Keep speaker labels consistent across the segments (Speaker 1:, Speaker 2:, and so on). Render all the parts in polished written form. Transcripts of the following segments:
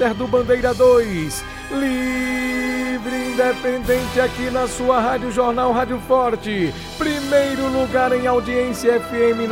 Speaker 1: repórter do Bandeira 2. Livre, independente aqui na sua Rádio Jornal Rádio Forte. Primeiro lugar em audiência FM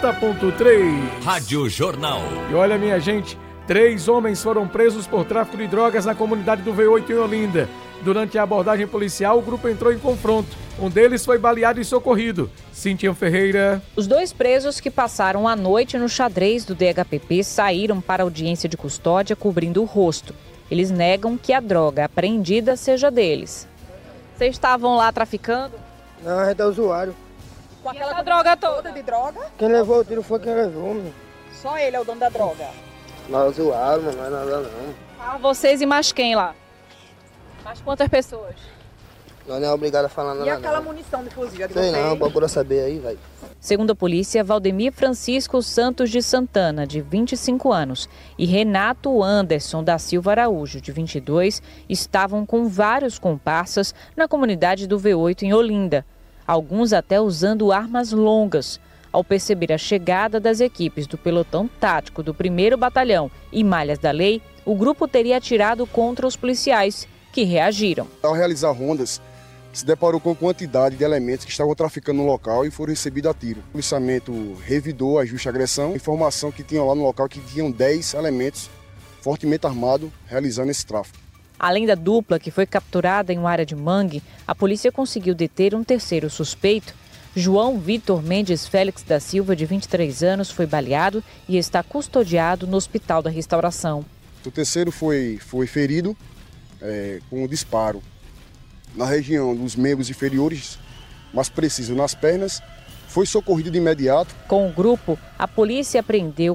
Speaker 1: 90.3.
Speaker 2: Rádio Jornal.
Speaker 1: E olha, minha gente, 3 homens foram presos por tráfico de drogas na comunidade do V8 em Olinda. Durante a abordagem policial, o grupo entrou em confronto. Um deles foi baleado e socorrido. Cíntia Ferreira.
Speaker 3: Os 2 presos que passaram a noite no xadrez do DHPP saíram para audiência de custódia cobrindo o rosto. Eles negam que a droga apreendida seja deles. Vocês estavam lá traficando?
Speaker 4: Não, a gente é usuário.
Speaker 3: Com aquela droga toda
Speaker 5: de droga?
Speaker 4: Quem levou o tiro foi quem levou, meu.
Speaker 5: Só ele é o dono da droga?
Speaker 4: Nós é usuário, mas não é nada não.
Speaker 3: Ah, vocês e mais quem lá? Mais quantas pessoas?
Speaker 4: Nós não é obrigado a falar nada.
Speaker 5: E aquela
Speaker 4: não.
Speaker 5: munição de fuzil?
Speaker 4: Sei não, procura saber aí, vai.
Speaker 3: Segundo a polícia, Valdemir Francisco Santos de Santana, de 25 anos, e Renato Anderson da Silva Araújo, de 22, estavam com vários comparsas na comunidade do V8 em Olinda, alguns até usando armas longas. Ao perceber a chegada das equipes do pelotão tático do 1º Batalhão e Malhas da Lei, o grupo teria atirado contra os policiais, que reagiram.
Speaker 6: Ao realizar rondas, se deparou com quantidade de elementos que estavam traficando no local e foram recebidos a tiro. O policiamento revidou a justa agressão, informação que tinham lá no local que tinham 10 elementos fortemente armados realizando esse tráfico.
Speaker 3: Além da dupla que foi capturada em uma área de mangue, a polícia conseguiu deter um terceiro suspeito. João Vitor Mendes Félix da Silva, de 23 anos, foi baleado e está custodiado no Hospital da Restauração.
Speaker 6: O terceiro foi ferido com um disparo na região dos membros inferiores, mais preciso nas pernas, foi socorrido de imediato.
Speaker 3: Com o grupo, a polícia apreendeu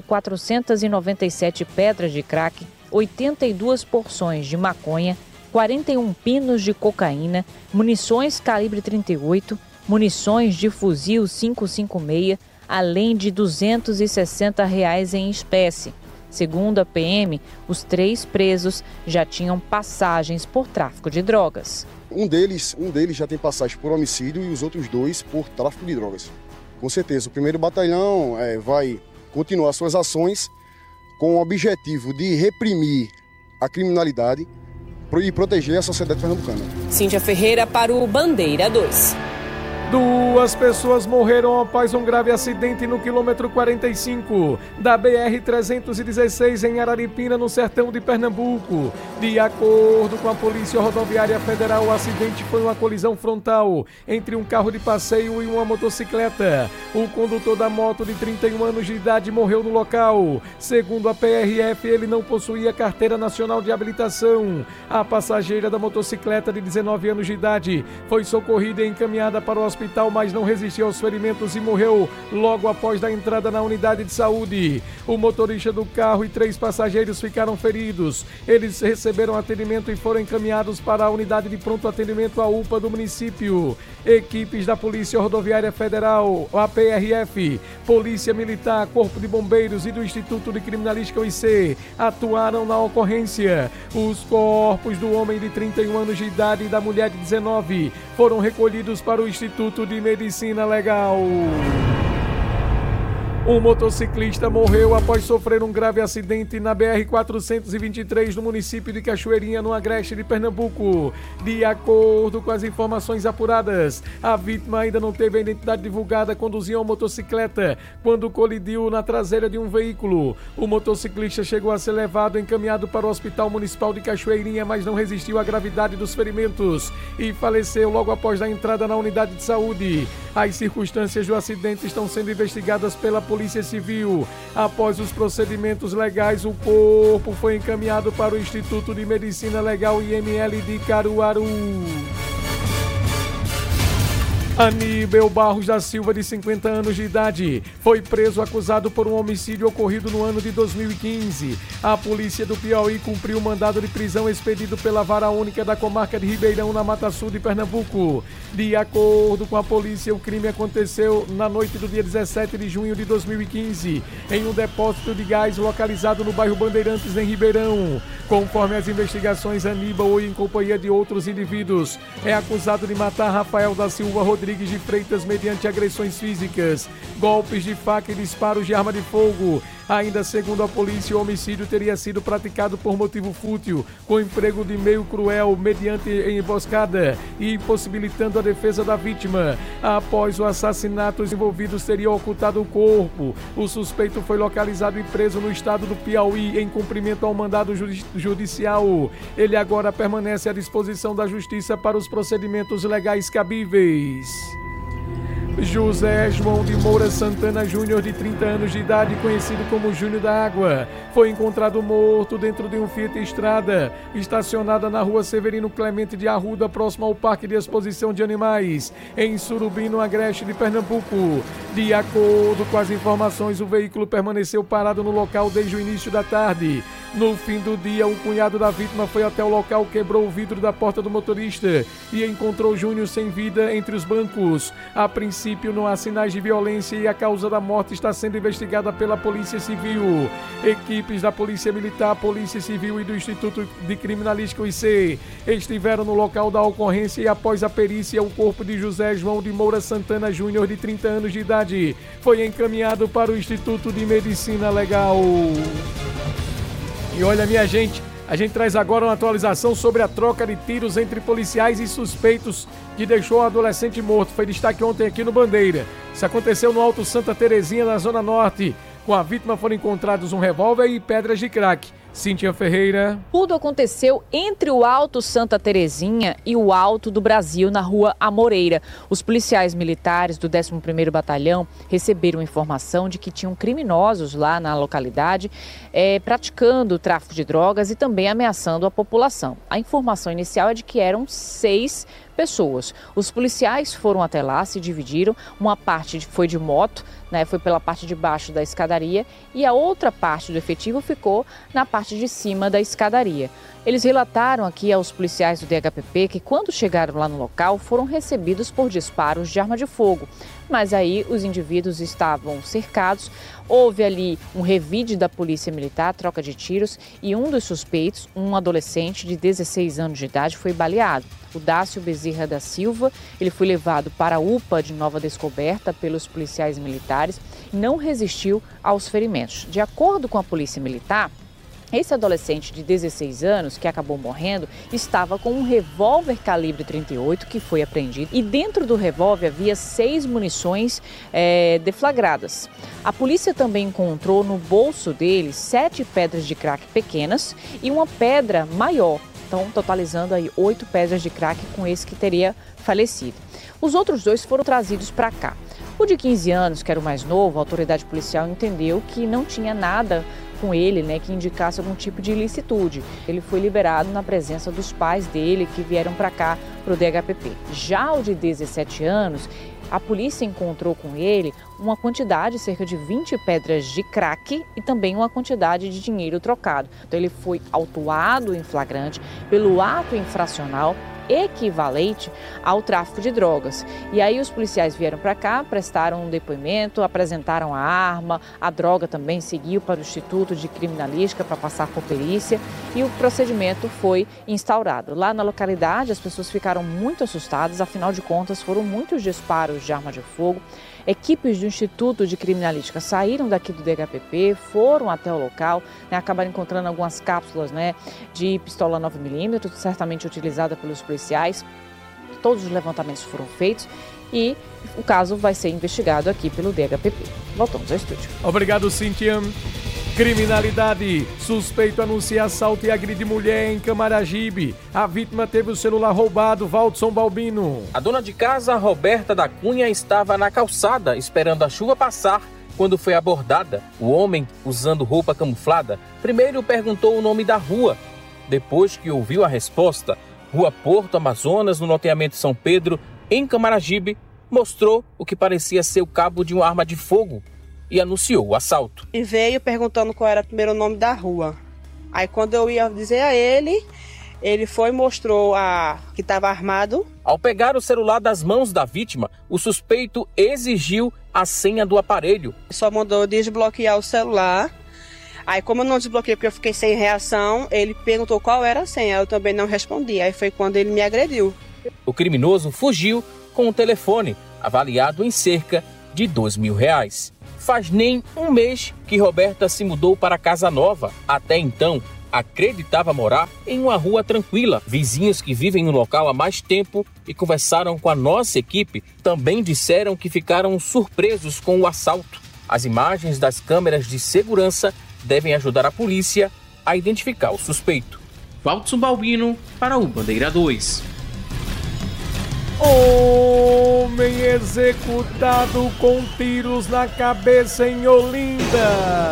Speaker 3: 497 pedras de crack, 82 porções de maconha, 41 pinos de cocaína, munições calibre 38, munições de fuzil 556, além de R$ 260 em espécie. Segundo a PM, os 3 presos já tinham passagens por tráfico de drogas.
Speaker 6: Um deles já tem passagem por homicídio e os outros 2 por tráfico de drogas. Com certeza, o 1º Batalhão vai continuar suas ações com o objetivo de reprimir a criminalidade e proteger a sociedade pernambucana.
Speaker 7: Cíntia Ferreira para o Bandeira 2.
Speaker 1: 2 pessoas morreram após um grave acidente no quilômetro 45 da BR-316 em Araripina, no sertão de Pernambuco. De acordo com a Polícia Rodoviária Federal, o acidente foi uma colisão frontal entre um carro de passeio e uma motocicleta. O condutor da moto, de 31 anos de idade, morreu no local. Segundo a PRF, ele não possuía carteira nacional de habilitação. A passageira da motocicleta, de 19 anos de idade, foi socorrida e encaminhada para o hospital, mas não resistiu aos ferimentos e morreu logo após a entrada na unidade de saúde. O motorista do carro e 3 passageiros ficaram feridos. Eles receberam atendimento e foram encaminhados para a unidade de pronto atendimento, a UPA do município. Equipes da Polícia Rodoviária Federal, a PRF, Polícia Militar, Corpo de Bombeiros e do Instituto de Criminalística UIC atuaram na ocorrência. Os corpos do homem de 31 anos de idade e da mulher de 19 foram recolhidos para o Instituto de Medicina Legal. Um motociclista morreu após sofrer um grave acidente na BR-423 no município de Cachoeirinha, no Agreste de Pernambuco. De acordo com as informações apuradas, a vítima ainda não teve a identidade divulgada, conduzia uma motocicleta quando colidiu na traseira de um veículo. O motociclista chegou a ser levado e encaminhado para o Hospital Municipal de Cachoeirinha, mas não resistiu à gravidade dos ferimentos e faleceu logo após a entrada na unidade de saúde. As circunstâncias do acidente estão sendo investigadas pela Polícia Civil. Após os procedimentos legais, o corpo foi encaminhado para o Instituto de Medicina Legal IML de Caruaru. Aníbal Barros da Silva, de 50 anos de idade, foi preso acusado por um homicídio ocorrido no ano de 2015. A polícia do Piauí cumpriu o mandado de prisão expedido pela Vara Única da Comarca de Ribeirão, na Mata Sul de Pernambuco. De acordo com a polícia, o crime aconteceu na noite do dia 17 de junho de 2015, em um depósito de gás localizado no bairro Bandeirantes, em Ribeirão. Conforme as investigações, Aníbal, em companhia de outros indivíduos, é acusado de matar Rafael da Silva Rodrigues de Freitas mediante agressões físicas, golpes de faca e disparos de arma de fogo. Ainda segundo a polícia, o homicídio teria sido praticado por motivo fútil, com emprego de meio cruel mediante emboscada e impossibilitando a defesa da vítima. Após o assassinato, os envolvidos teriam ocultado o corpo. O suspeito foi localizado e preso no estado do Piauí em cumprimento ao mandado judicial. Ele agora permanece à disposição da justiça para os procedimentos legais cabíveis. José João de Moura Santana Júnior, de 30 anos de idade, conhecido como Júnior da Água, foi encontrado morto dentro de um Fiat Estrada, estacionada na rua Severino Clemente de Arruda, próximo ao Parque de Exposição de Animais, em Surubim, no Agreste de Pernambuco. De acordo com as informações, o veículo permaneceu parado no local desde o início da tarde. No fim do dia, o cunhado da vítima foi até o local, quebrou o vidro da porta do motorista e encontrou Júnior sem vida entre os bancos. A princípio, não há sinais de violência e a causa da morte está sendo investigada pela Polícia Civil. Equipes da Polícia Militar, Polícia Civil e do Instituto de Criminalística IC estiveram no local da ocorrência e após a perícia, o corpo de José João de Moura Santana Júnior, de 30 anos de idade, foi encaminhado para o Instituto de Medicina Legal. E olha, minha gente, a gente traz agora uma atualização sobre a troca de tiros entre policiais e suspeitos que deixou um adolescente morto. Foi destaque ontem aqui no Bandeira. Isso aconteceu no Alto Santa Terezinha, na Zona Norte. Com a vítima foram encontrados um revólver e pedras de crack. Cíntia Ferreira.
Speaker 3: Tudo aconteceu entre o Alto Santa Terezinha e o Alto do Brasil, na rua Amoreira. Os policiais militares do 11º Batalhão receberam informação de que tinham criminosos lá na localidade praticando tráfico de drogas e também ameaçando a população. A informação inicial é de que eram 6 pessoas. Os policiais foram até lá, se dividiram, uma parte foi de moto, foi pela parte de baixo da escadaria e a outra parte do efetivo ficou na parte de cima da escadaria. Eles relataram aqui aos policiais do DHPP que quando chegaram lá no local foram recebidos por disparos de arma de fogo. Mas aí os indivíduos estavam cercados, houve ali um revide da Polícia Militar, troca de tiros e um dos suspeitos, um adolescente de 16 anos de idade, foi baleado. O Dácio Bezerra da Silva, ele foi levado para a UPA de Nova Descoberta pelos policiais militares e não resistiu aos ferimentos. De acordo com a Polícia Militar, esse adolescente de 16 anos, que acabou morrendo, estava com um revólver calibre 38 que foi apreendido e dentro do revólver havia 6 munições deflagradas. A polícia também encontrou no bolso dele 7 pedras de crack pequenas e uma pedra maior. Então, totalizando aí 8 pedras de crack com esse que teria falecido. Os outros 2 foram trazidos para cá. O de 15 anos, que era o mais novo, a autoridade policial entendeu que não tinha nada com ele, que indicasse algum tipo de ilicitude. Ele foi liberado na presença dos pais dele que vieram para cá, para o DHPP. Já o de 17 anos, a polícia encontrou com ele uma quantidade, cerca de 20 pedras de crack e também uma quantidade de dinheiro trocado. Então ele foi autuado em flagrante pelo ato infracional equivalente ao tráfico de drogas. E aí os policiais vieram para cá, prestaram um depoimento, apresentaram a arma, a droga também seguiu para o Instituto de Criminalística para passar por perícia e o procedimento foi instaurado. Lá na localidade as pessoas ficaram muito assustadas, afinal de contas foram muitos disparos de arma de fogo. Equipes do Instituto de Criminalística saíram daqui do DHPP, foram até o local, acabaram encontrando algumas cápsulas de pistola 9mm, certamente utilizada pelos policiais. Todos os levantamentos foram feitos e o caso vai ser investigado aqui pelo DHPP. Voltamos ao estúdio.
Speaker 1: Obrigado, Cíntia. Criminalidade. Suspeito anuncia assalto e agride mulher em Camaragibe. A vítima teve o celular roubado. Valdson Balbino.
Speaker 2: A dona de casa, Roberta da Cunha, estava na calçada esperando a chuva passar quando foi abordada. O homem, usando roupa camuflada, primeiro perguntou o nome da rua. Depois que ouviu a resposta, Rua Porto Amazonas, no loteamento São Pedro, em Camaragibe, mostrou o que parecia ser o cabo de uma arma de fogo e anunciou o assalto.
Speaker 5: E veio perguntando qual era o primeiro nome da rua. Aí quando eu ia dizer a ele, ele foi e mostrou que estava armado.
Speaker 2: Ao pegar o celular das mãos da vítima, o suspeito exigiu a senha do aparelho.
Speaker 5: Só mandou desbloquear o celular. Aí como eu não desbloqueei porque eu fiquei sem reação, ele perguntou qual era a senha. Eu também não respondi. Aí foi quando ele me agrediu.
Speaker 2: O criminoso fugiu com o telefone, avaliado em cerca de R$2.000. Faz nem um mês que Roberta se mudou para a casa nova. Até então, acreditava morar em uma rua tranquila. Vizinhos que vivem no local há mais tempo e conversaram com a nossa equipe também disseram que ficaram surpresos com o assalto. As imagens das câmeras de segurança devem ajudar a polícia a identificar o suspeito.
Speaker 8: Valtson Balbino para o Bandeira 2.
Speaker 1: Homem executado com tiros na cabeça em Olinda.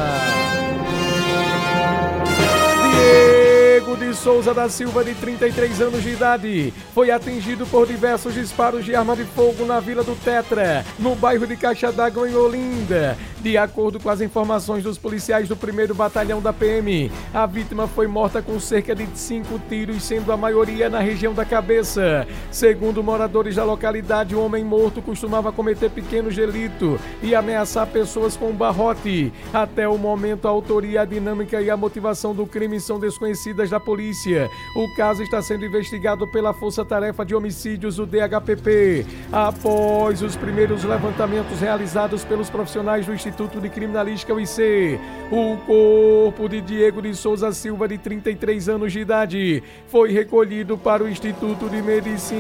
Speaker 1: Diego de Souza da Silva, de 33 anos de idade, foi atingido por diversos disparos de arma de fogo na Vila do Tetra, no bairro de Caixa d'Água, em Olinda. De acordo com as informações dos policiais do 1º Batalhão da PM, a vítima foi morta com cerca de 5 tiros, sendo a maioria na região da cabeça. Segundo moradores da localidade, o homem morto costumava cometer pequenos delitos e ameaçar pessoas com barrote. Até o momento, a autoria, a dinâmica e a motivação do crime são desconhecidas da polícia. O caso está sendo investigado pela Força Tarefa de Homicídios, o DHPP. Após os primeiros levantamentos realizados pelos profissionais do Instituto de Criminalística, o IC, o corpo de Diego de Souza Silva, de 33 anos de idade, foi recolhido para o Instituto de Medicina